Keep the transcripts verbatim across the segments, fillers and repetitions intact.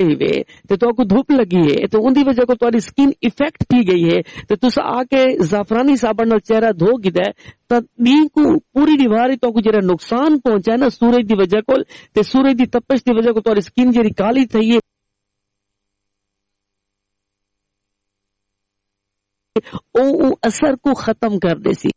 हुए ते तो को धूप लगी है तो उनकी वजह को तुम्हारी स्किन इफेक्ट थी गई है तो तुस आके जाफरानी साबन नाल चेहरा धो गिदा तो दी को पूरी दीवार तो को जरा नुकसान पहुंचा है ना सूरज की वजह को ते सूरज की तपश की वजह को तुम्हारी स्किन जरी काली थई है ओ असर को खत्म कर दे सी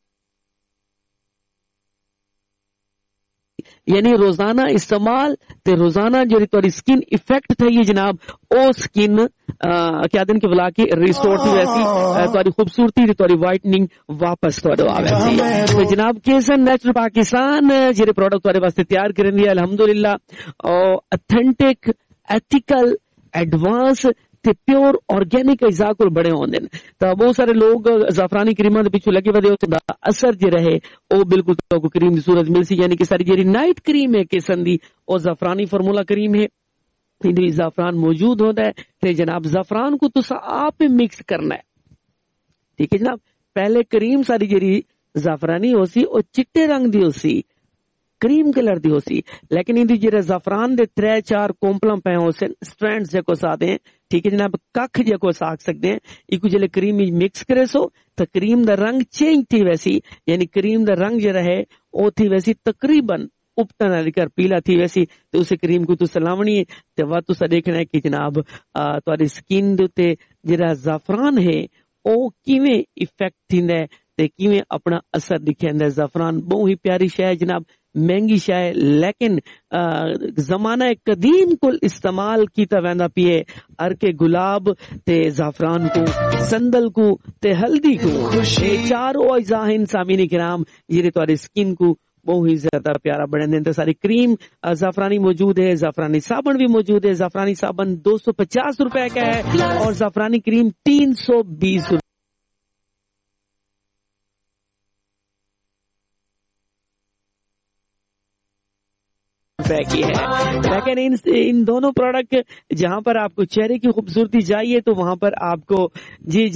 यानी रोजाना इस्तेमाल ते रोजाना जो तुम्हारी स्किन इफेक्ट थी है जनाब ओ स्किन क्या दिन के बुला के रिस्टोर थी वैसी तुम्हारी खूबसूरती तुम्हारी वाइटनिंग वापस आवे तो जनाब केसन नेचुरल पाकिस्तान जेरे प्रोडक्ट तुम्हारे वास्ते तैयार करन दिया अल्हम्दुलिल्लाह और ऑथेंटिक एथिकल एडवांस ते प्योर ऑर्गेनिक अज्जा को बड़े होंदे ने तो बहुत सारे लोग जाफरानी क्रीमां दे पिछू लगे वदे होंदा असर जे रहे ओ बिल्कुल तो को क्रीम दी सूरत मिल सी यानी कि सारी जेरी नाइट क्रीम है किस्म दी ओ जाफरानी फार्मूला क्रीम है इंदी जाफरान मौजूद होता है ते जनाब जाफरान को तुसा आप मिक्स करना है ठीक है जनाब पहले क्रीम सारी जेरी जाफरानी होसी ओ चिट्टे रंग दी होसी क्रीम कलर दी होसी लेकिन इंदी जेरे जाफरान दे त्रै चार कोम्पलम पे होसन स्ट्रैंड्स जेको सादे ठीक है जनाब कख जेको साख सकते हैं इको जले क्रीम मिक्स करे सो तो क्रीम दा रंग चेंज थी वैसी यानी क्रीम दा रंग जो रहे ओ थी वैसी तकरीबन उपटन लेकर पीला थी वैसी तो उस क्रीम को तुस लावनी है तो वह तुसा देखना है कि जनाब तुम्हारी स्किन दे उत्ते जेड़ा जाफरान है ओ किवें इफेक्ट थींदा है ते किवें अपना असर दिखांदा है जाफरान बहुत ही प्यारी शय है जनाब महंगी शाय लेकिन जमाना कदीम को इस्तेमाल कीता वेंदा पिए हर के गुलाब ते जाफरान को संदल को ते हल्दी को ये चारों अज़ाहिन सामीन किराम ये तुम्हारी स्किन को बहुत ही ज्यादा प्यारा बने देते सारी क्रीम जाफरानी मौजूद है जाफरानी साबन भी मौजूद है जाफरानी साबन दो सौ पचास रुपए का है और जाफरानी क्रीम तीन सौ बीस की है लेकिन इन इन दोनों प्रोडक्ट जहां पर आपको चेहरे की खूबसूरती चाहिए तो वहां पर आपको जी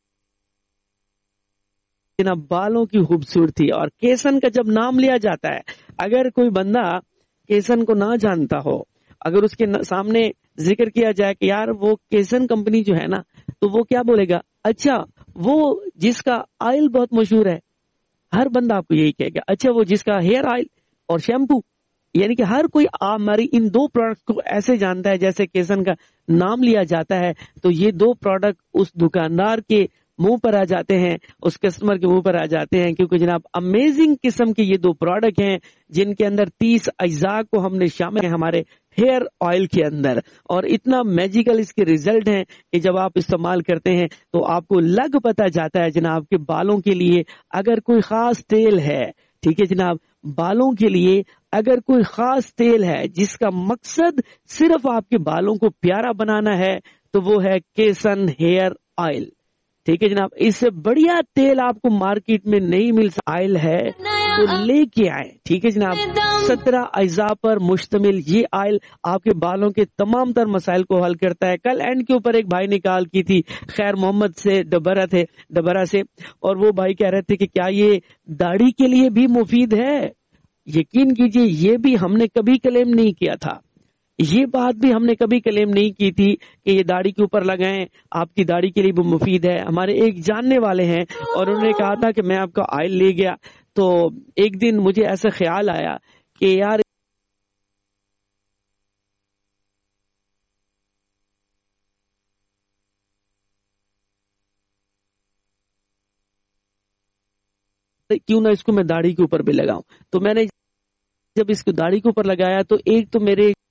जनाब बालों की खूबसूरती और केसन का जब नाम लिया जाता है अगर कोई बंदा केसन को ना जानता हो अगर उसके सामने जिक्र किया जाए कि यार वो केसन कंपनी जो है ना तो वो क्या बोलेगा अच्छा वो जिसका ऑयल बहुत मशहूर है हर बंदा आपको यही कहेगा अच्छा वो जिसका हेयर ऑयल और शैम्पू यानी कि हर कोई हमारी इन दो प्रोडक्ट को ऐसे जानता है जैसे केसन का नाम लिया जाता है तो ये दो प्रोडक्ट उस दुकानदार के मुंह पर आ जाते हैं उस कस्टमर के मुंह पर आ जाते हैं क्योंकि जनाब अमेजिंग किस्म के ये दो प्रोडक्ट हैं जिनके अंदर तीस अज्जा को हमने शामिल है हमारे हेयर ऑयल के अंदर और इतना मैजिकल इसके रिजल्ट हैं कि जब आप इस्तेमाल करते हैं तो आपको लग पता जाता है जनाब के बालों के लिए अगर कोई खास तेल है ठीक है जनाब बालों के लिए अगर कोई खास तेल है जिसका मकसद सिर्फ आपके बालों को प्यारा बनाना है तो वो है केसन हेयर ऑयल ठीक है जनाब इससे बढ़िया तेल आपको मार्केट में नहीं मिल सकता ऑयल है तो लेके आए ठीक है जनाब सत्रह अज्जा पर मुश्तमिल ये ऑयल आपके बालों के तमाम तर मसाइल को हल करता है कल एंड के ऊपर एक भाई ने कॉल की थी खैर मोहम्मद से डबरा थे डबरा से और वो भाई कह रहे थे कि क्या ये दाढ़ी के लिए भी मुफीद है यकीन कीजिए ये भी हमने कभी क्लेम नहीं किया था ये बात भी हमने कभी क्लेम नहीं की थी कि ये दाढ़ी के ऊपर लगाएं आपकी दाढ़ी के लिए भी मुफीद है हमारे एक जानने वाले हैं और उन्होंने कहा था कि मैं आपका ऑयल ले गया तो एक दिन मुझे ऐसा ख्याल आया कि यार क्यों ना इसको मैं दाढ़ी के ऊपर भी लगाऊं तो मैंने जब इसको दाढ़ी के ऊपर लगाया तो एक तो मेरे